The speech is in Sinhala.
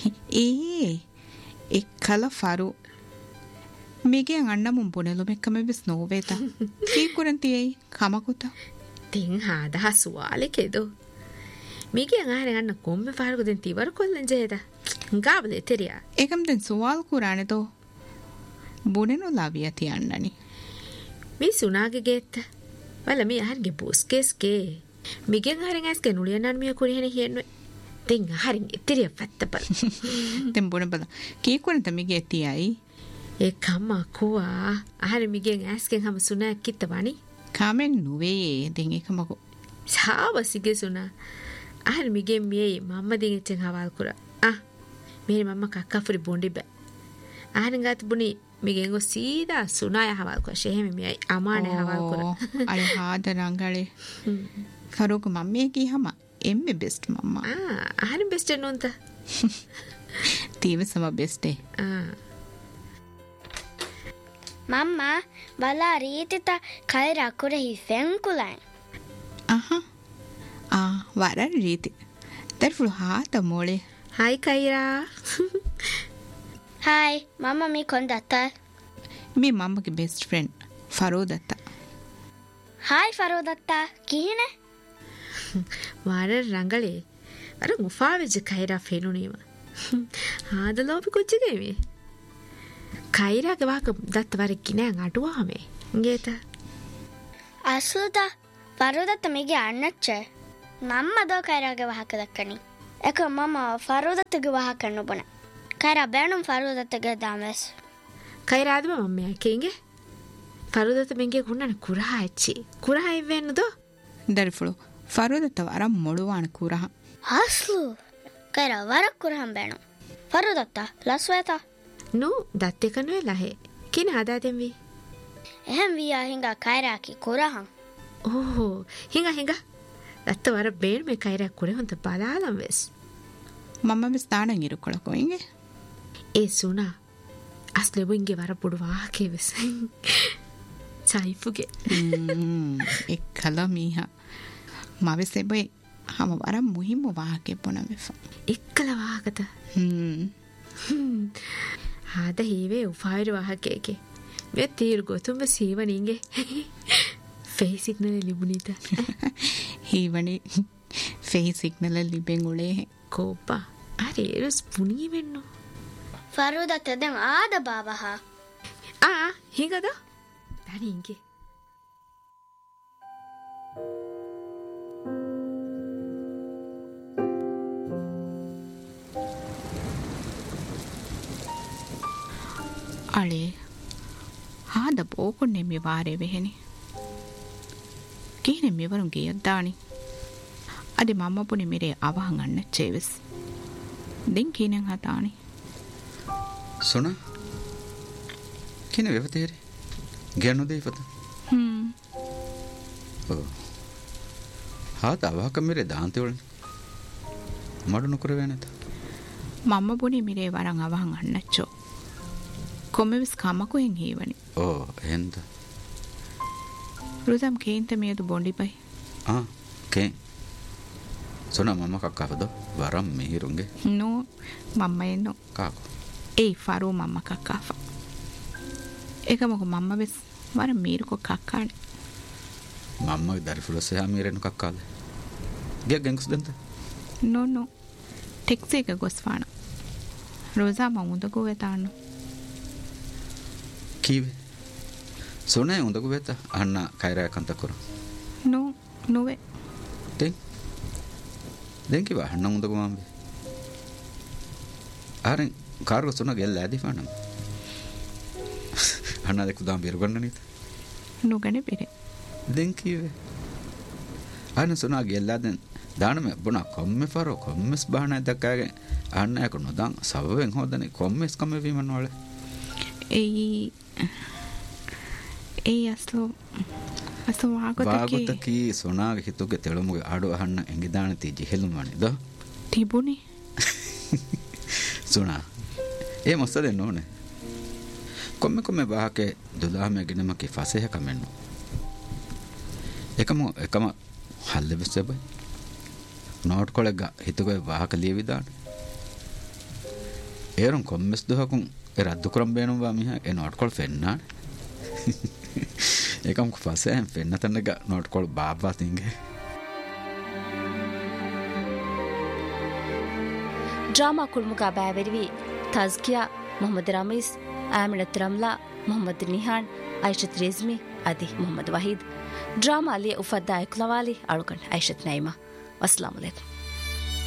ඒ එක්කල ෆරු මිගේ අන්නමුම් පුනෙලුමෙක්කම විස් නෝවේත කීකුරන්තියයි කමකුත තින් හාදහ සුවාලෙකෙදු මිගේ අහරගන්න කොම්ම ෆාරුකුදෙන් තිවර කොල්ලෙන් ජේද ගාබලේ තෙරියා ඒකම්දෙන් සුවාල් කුරානෙතෝ බුනෙනු ලාවිය තියන්නනි මේ සුනාගේ ගෙත්ත වල මේ අහරගේ බොස්කෙස්ගේ මිගෙන් අහරෙන් ඇස්ගේ නුලියනන් මිය කුරිහෙන හියෙන්නේ තින් අහරින් ඉතිරිය පැත්තපල දෙම් බුන බල කීකුරන්ත මිගේ තියයි ඒ කම්මා කුවා අහරි මිගෙන් ඇස්ගෙන් හම සුනාක් කිත්තවනි කාමෙන් නුවේ දෙන් එකමකෝ සාවසිගේ සුනා අහරි මිගෙන් මියේ මම්ම දින් එච්චෙන් හවල් කුරා मेरी मम्मा काका फुरी बोंडी बे आहन गात बुनी मिगेंगो सीधा सुनाया हवाल को शेहे में मिया अमाने हवाल को अरे हाद रंगाले फरो को मम्मी की हम एम्मे बेस्ट मम्मा आहन बेस्ट नोंता तीवे सम बेस्ट है मम्मा वाला रीतिता खायरा कुरे ही फेंकुलाय वारा रीति तरफुल हाथ मोळे हाय कायरा हाय मम्मा मी कोण दत्ता मी मम्मा की बेस्ट फ्रेंड फरोदत्ता हाय फरोदत्ता कीने वार रंगले अरे गुफा विच कायरा फेनुनीमा हादलो भी कुछ गेमी कायरा के वाक दत्त वारे किने अटुवा हमें गेता असुदा फरोदत्ता मिगे अन्नच्चे मम्मा दो कायरा के वाक दक्कनी එක මම ෆරෝදත්තගේ වහ කරන්න බොන කයිරා බෑනුම් ෆරෝදත්තගේ දාමස් කයිරාදම මම යකේගේ ෆරෝදත්ත මෙන්ගේ කුණන කුරහා ඇච්චි කුරහා ඉවෙන්නදෝ දරිෆුළු ෆරෝදත්ත වරම් මොළුවාන කුරහා අස්ලු කයිරා වරක් කුරහම් බෑනුම් ෆරෝදත්ත ලස්වේතා නු දත්තේ කනුවේ ලහේ කින හදාදෙන් වී එහෙම් වියා හිඟා කයිරාකි කුරහම් ඕහෝ හිඟා දත්ත වර බේන් මේ කයිරා කුරේ හොන්ත බලාලම් වෙස් මම මේ ස්ථානන් ඉරුකොලකෝ ඉංගේ ඒ සුනා අස්ලෙබු ඉංගේ වර පුඩු වාකේ වෙස් සයිෆුගේ එක්කල මීහා මවෙ සෙබේ හම වර මුහිම්ම වාකේ පොන වෙෆා එක්කල වාකත හාද හීවේ උෆායිර වාකේකේ මේ තීර ගොතුම් සීවනින්ගේ ෆේ සිග්නල් ලිබුනිත හීවනේ ෆේ සිග්නල් ලිබෙන් උලේ කෝපා අරේ රස් පුණී වෙන්නෝ ෆරෝදත්ත දැන් ආද බාබහා හිඟද දනින්ගේ අලේ ආද බෝකුන්නේ මේ වාරේ වෙහෙනි කීනේ මෙවරුන් ගියද්දානි අද මම්ම පුනේ මිරේ අවහන් අන්න චේවස් දෙන් කීනෙන් හතානි සොන කින වෙවතේරි ගෑනු දෙයිපත හාත අවහක මිරේ දාන්තේ වල මඩු නොකර වෙනත මම්ම පුනේ මිරේ වරන් අවහන් අන්නච්චෝ කොමෙවිස් කමකුෙන් හීවනි එහෙන්ද රුදම් කේන්ත මියදු බොන්ඩිපයි කේ සොන මම කක්කාපද වරම් මිහිරුන්ගේ නෝ මම්ම එන්නෝ කාකු ඒ ෆරෝ මම්ම කක්කාෆ ඒකමක මම්ම වෙස් වර මීරුකො කක්කානේ මම්ම දරිෆුලසේ හමීරෙනු කක්කාද ගිය ගෙන්කුස් දෙන්ත නෝ ටෙක්සි එක ගොස්වාන රෝසා මමුදකෝ වෙතාන්න කීවේ සොනේ උඳකු වෙත අන්න කයිරා කන්ත කරු නොවේ දෙන් කිවා අන්න උඳකු මම්බේ ආරෙන් කාර්ග සොන ගෙල්ල ඇදි ෆානම් අන්න දෙකු දාම් බිරගන්න නීත නොගනේ බෙරේ දෙන් කීවේ අන්න සොනා ගෙල්ලාදෙන් දානම බොන කොම්මෙ ෆරෝ කොම්මස් බාහන දක්කාගේ අන්න එක නොදන් සබවෙන් හොදනේ කොම්මස් කම වීමන වල ඒ අස්ලෝ වාගොතකී සොනාගේ හිතුගේ තෙළුමුගේ ආඩු අහන්න එංගිදාන තී ජෙහෙලුම් වනිද තිබුණේ සොනා ඒ මොස්සද නෝනේ කොම්මෙ වාහකේ දුලාමේ ගිනමකේ ෆසෙහ කමෙන්නු එකම හල්ලෙ බෙසබයි නෝට් කොලෙග්ග හිතුගේ වාහක ලියවිදාන ඒරුම් කොම්මස් දුහකුන් රද්දු කරම් බේනුවා මිහ ඒ නොට්කොල් ෆෙන්නා ඒකම් පස්සේ ෆෙන්නතන්නක නොට්කොල් බාබ්බා තින්ගේ ಡ್ರಾಮಾ ಕುಳ್ಮುಗಾ ಬ್ಯಾವೆರಿವಿ ತಜ್ಕಿಯಾ ಮೊಹಮ್ಮದ್ ರಮೀಸ್ ಆಮಿನತ್ ರಮ್ಲಾ ಮೊಹಮ್ಮದ್ ನಿಹಾನ್ ಐಶತ್ ರಿಜ್ಮಿ ಅದಿ ಮೊಹಮ್ಮದ್ ವಹೀದ್ ಡ್ರಾಮಾ ಅಲಿಯ ಉಫದ್ದಾ ಇಕ್ಲವಾಲಿ ಅಳುಕಂಡ್ ಐಶತ್ ನೈಮಾ ಅಸ್ಸಲಾಮು ಅಲೈಕುಂ